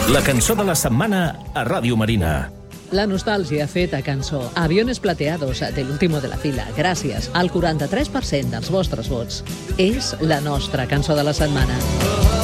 La cançó de la setmana a Ràdio Marina. La nostàlgia feta cançó. Aviones plateados de l'último de la fila. Gràcies al 43% dels vostres vots. És la nostra cançó de la setmana.